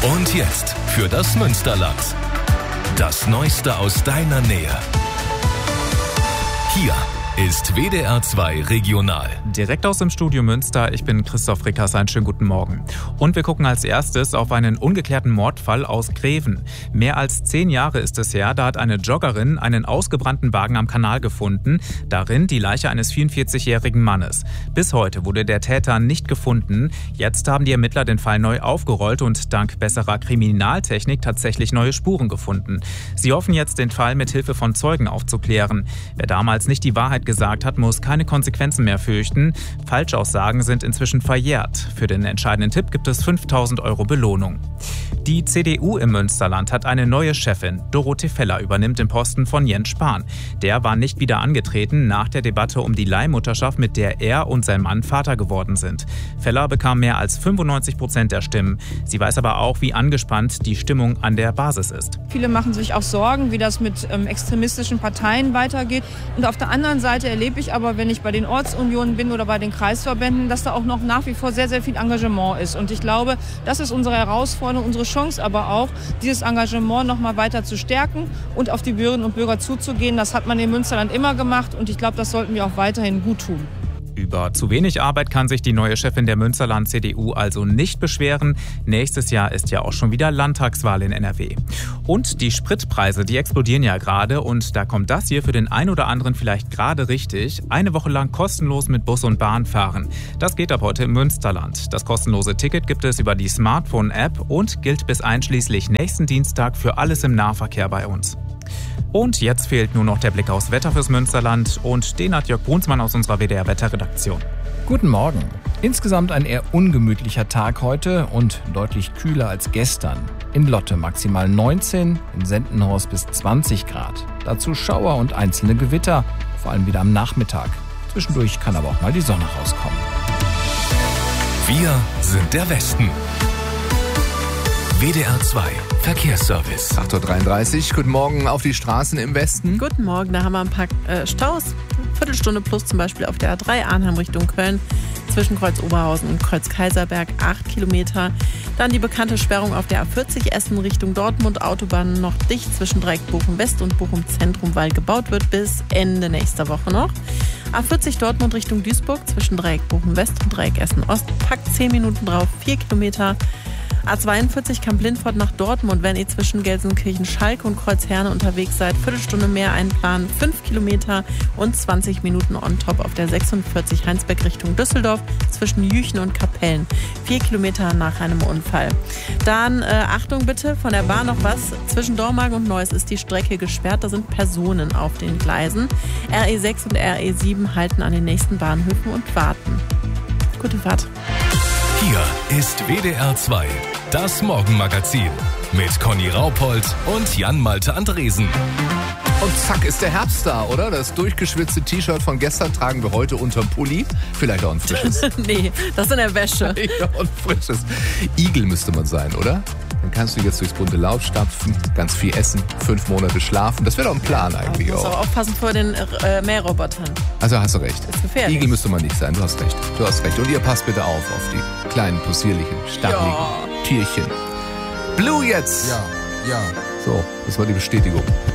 Und jetzt für das Münsterland. Das Neueste aus deiner Nähe. Hier ist WDR 2 Regional. Direkt aus dem Studio Münster, ich bin Christoph Rickers, einen schönen guten Morgen. Und wir gucken als erstes auf einen ungeklärten Mordfall aus Greven. Mehr als 10 Jahre ist es her, da hat eine Joggerin einen ausgebrannten Wagen am Kanal gefunden, darin die Leiche eines 44-jährigen Mannes. Bis heute wurde der Täter nicht gefunden. Jetzt haben die Ermittler den Fall neu aufgerollt und dank besserer Kriminaltechnik tatsächlich neue Spuren gefunden. Sie hoffen jetzt, den Fall mit Hilfe von Zeugen aufzuklären. Wer damals nicht die Wahrheit gesagt hat, muss keine Konsequenzen mehr fürchten. Falschaussagen sind inzwischen verjährt. Für den entscheidenden Tipp gibt es 5.000 € Belohnung. Die CDU im Münsterland hat eine neue Chefin. Dorothee Feller übernimmt den Posten von Jens Spahn. Der war nicht wieder angetreten nach der Debatte um die Leihmutterschaft, mit der er und sein Mann Vater geworden sind. Feller bekam mehr als 95% der Stimmen. Sie weiß aber auch, wie angespannt die Stimmung an der Basis ist. Viele machen sich auch Sorgen, wie das mit extremistischen Parteien weitergeht. Und auf der anderen Seite erlebe ich aber, wenn ich bei den Ortsunionen bin oder bei den Kreisverbänden, dass da auch noch nach wie vor sehr, sehr viel Engagement ist. Und ich glaube, das ist unsere Herausforderung, unsere Chance aber auch, dieses Engagement noch mal weiter zu stärken und auf die Bürgerinnen und Bürger zuzugehen. Das hat man im Münsterland immer gemacht und ich glaube, das sollten wir auch weiterhin gut tun. Über zu wenig Arbeit kann sich die neue Chefin der Münsterland-CDU also nicht beschweren. Nächstes Jahr ist ja auch schon wieder Landtagswahl in NRW. Und die Spritpreise, die explodieren ja gerade. Und da kommt das hier für den einen oder anderen vielleicht gerade richtig. Eine Woche lang kostenlos mit Bus und Bahn fahren. Das geht ab heute im Münsterland. Das kostenlose Ticket gibt es über die Smartphone-App und gilt bis einschließlich nächsten Dienstag für alles im Nahverkehr bei uns. Und jetzt fehlt nur noch der Blick aufs Wetter fürs Münsterland und den hat Jörg Brunsmann aus unserer WDR-Wetterredaktion. Guten Morgen. Insgesamt ein eher ungemütlicher Tag heute und deutlich kühler als gestern. In Lotte maximal 19, in Sendenhorst bis 20 Grad. Dazu Schauer und einzelne Gewitter, vor allem wieder am Nachmittag. Zwischendurch kann aber auch mal die Sonne rauskommen. Wir sind der Westen. WDR 2 Verkehrsservice. 8.33 Uhr, guten Morgen auf die Straßen im Westen. Guten Morgen, da haben wir ein paar Staus. Viertelstunde plus zum Beispiel auf der A3 Arnhem Richtung Köln. Zwischen Kreuz Oberhausen und Kreuz Kaiserberg 8 Kilometer. Dann die bekannte Sperrung auf der A40 Essen Richtung Dortmund. Autobahn noch dicht zwischen Dreieck Bochum West und Bochum Zentrum, weil gebaut wird bis Ende nächster Woche noch. A40 Dortmund Richtung Duisburg zwischen Dreieck Bochum West und Dreieck Essen Ost. Packt 10 Minuten drauf, 4 Kilometer. A42 Kamp-Lindfort nach Dortmund, wenn ihr zwischen Gelsenkirchen-Schalke und Kreuzherne unterwegs seid. Viertelstunde mehr einplanen, 5 Kilometer und 20 Minuten on top auf der 46 Heinsberg Richtung Düsseldorf zwischen Jüchen und Kapellen. 4 Kilometer nach einem Unfall. Dann Achtung bitte, von der Bahn noch was. Zwischen Dormagen und Neuss ist die Strecke gesperrt. Da sind Personen auf den Gleisen. RE6 und RE7 halten an den nächsten Bahnhöfen und warten. Gute Fahrt. Hier ist WDR 2, das Morgenmagazin mit Conny Raupold und Jan-Malte Andresen. Und zack ist der Herbst da, oder? Das durchgeschwitzte T-Shirt von gestern tragen wir heute unterm Pulli. Vielleicht auch ein frisches. Nee, das in der Wäsche. Ja, ein frisches. Igel müsste man sein, oder? Dann kannst du jetzt durchs bunte Laub stapfen, ganz viel essen, 5 Monate schlafen. Das wäre doch ein Plan eigentlich auch. Du musst auch aufpassen vor den Mährrobotern. Also hast du recht. Das ist gefährlich. Igel müsste man nicht sein, du hast recht. Du hast recht. Und ihr passt bitte auf die kleinen, possierlichen, stattlichen Tierchen. Blue jetzt! Ja. So, das war die Bestätigung.